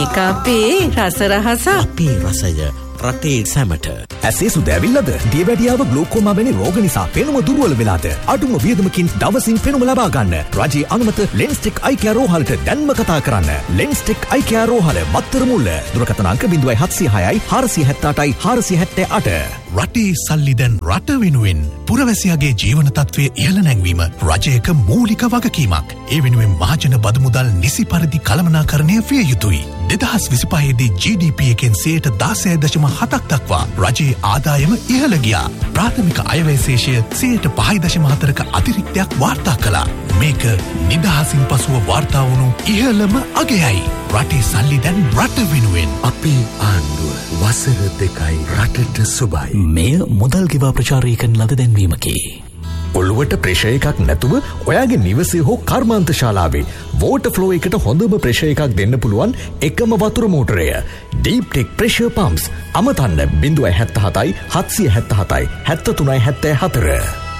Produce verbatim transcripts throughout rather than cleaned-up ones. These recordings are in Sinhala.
මේක අපේ රස රහස. අපේ රසය රටේ සැමට. ඇසේ සුදැවිල්ලද? දියවැඩියාව ග්ලෝකෝමා වැනි රෝග නිසා පෙනුම දුර්වල වෙලාද? අඩුම වියදමකින් දවසින් පෙනුම ලබා ගන්න. රජයේ අනුමත ලෙන්ස්ටෙක් අයි කෙයාර් රෝහලට දැන්ම කතා කරන්න. ලෙන්ස්ටෙක් අයි කෙයාර් රෝහල මත්තර මුල්ල. දුරකථන අංක zero seven zero six four seven eight four seven eight. රටේ සල්ලි දැන් රට වෙනුවෙන් පුරවැසියාගේ ජීවන තත්ත්වය ඉහළ නැංවීම රජයක මූලික වගකීමක්. ඒ වෙනුවෙන් මහජන බදු මුදල් නිසි පරිදි කළමනාකරණය විය යුතුයි. දෙදහස් විසිපහ දී ජී ඩී පී එකෙන් සියයට දාසය දශම හතක් දක්වා රජයේ ආදායම ඉහළ ගියා. ප්‍රාථමික අයවැය ශේෂය සියයට පහයි දශම හතරක අතිරික්තයක් වාර්තා කළා. මේක නිදහසින් පසුව වාර්තා වුණු ඉහළම අගයයි. රටේ සල්ලි දැන් රට වෙනුවෙන්. අපේ ආණ්ඩුව වසර දෙකයි රටට සුබයි. මෙය මුදල් ගෙවා ප්‍රචාරය කරන ලද දැන්වීමකි. ඔළුවට ප්‍රෙෂර් එකක් නැතුව ඔයාගේ නිවසේ හෝ කර්මාන්ත ශාලාවේ වෝටර් ෆ්ලෝ එකට හොඳම ප්‍රෙෂර් එකක් දෙන්න පුළුවන් එකම වතුර මෝටරය deep tech pressure පම්ප්ස්. අමතන්න zero seven seven seven seven seven three seven four.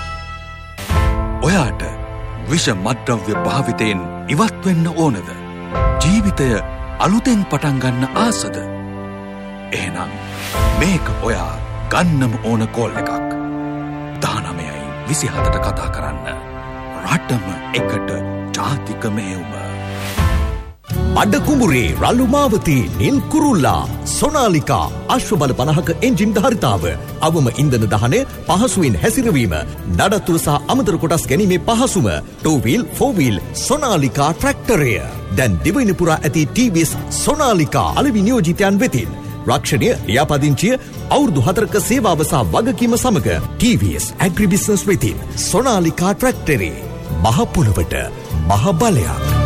ඔයාට විෂ මද්ද්‍රව්‍ය භාවිතයෙන් ඉවත් වෙන්න ඕනද? ජීවිතය අලුතෙන් පටන් ගන්න ආසද? එහෙනම් මේක ඔයා ගන්නම ඕන කෝල් එකක්. දහනවයයි විසිහතට කතා කරන්න. රටම එකට ජාතික මෙහෙයුම. අඩ කුඹුරේ රළු මාවතී නිල් කුරුල්ලා සොනාලිකා අශ්ව බල පනහක එන්ජින් ධාරිතාව අවම ඉන්ධන දහනය පහසුවෙන් හැසිරවීම නඩත්තුව සහ අමතර කොටස් ගැනීමේ පහසුම ටූ වීල් ෆෝර් වීල් සොනාලිකා ට්‍රැක්ටරය දැන් දිවයින පුරා ඇති ටී වී එස් සොනාලිකා අලෙවි නියෝජිතයන් වෙතින් රක්ෂණය ලියාපදිංචිය අවුරුදු හතරක සේවාව සහ වගකීම සමග ටී වී එස් ඇග්‍රි බිස්නස් වෙතින් සොනාලිකා ට්‍රැක්ටරේ මහ පොළොවට මහ බලයක්.